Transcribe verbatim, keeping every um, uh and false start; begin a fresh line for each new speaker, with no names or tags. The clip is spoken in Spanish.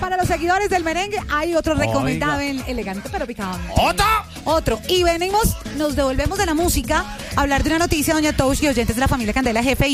para los seguidores del merengue, hay otro recomendado, elegante pero picante.
¿Otro?
Otro. Y venimos, nos devolvemos de la música a hablar de una noticia, doña Touch y oyentes de la familia Candela Jefe.